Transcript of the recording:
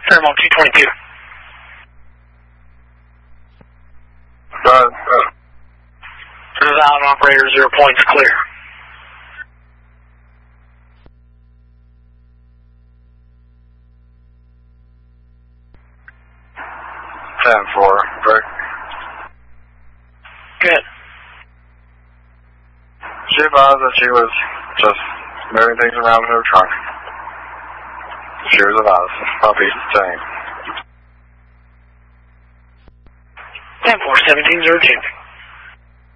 Fairmont 222. Valve operator 0 points clear. Four, break. Good. She advised that she was just moving things around in her trunk. She was advised. Copy, same. 10-4, 17-0-2.